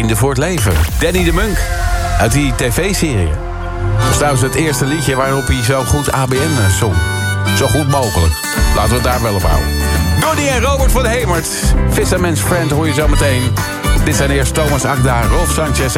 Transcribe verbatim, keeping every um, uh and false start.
Vrienden voor het Leven. Danny de Munk. Uit die tv-serie. Dat is trouwens het eerste liedje waarop hij zo goed A B N zong. Zo goed mogelijk. Laten we het daar wel op houden. Donnie en Robert van Hemert. Fisherman's Friend hoor je zo meteen. Dit zijn eerst Thomas Akda, Rolf Sanchez